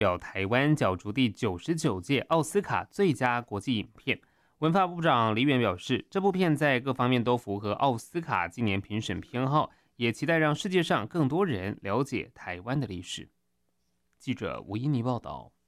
表台湾角逐第99届奥斯卡最佳国际影片。文化部长李远表示，这部片在各方面都符合奥斯卡今年评审偏好，也期待让世界上更多人了解台湾的历史。记者吴依妮报道。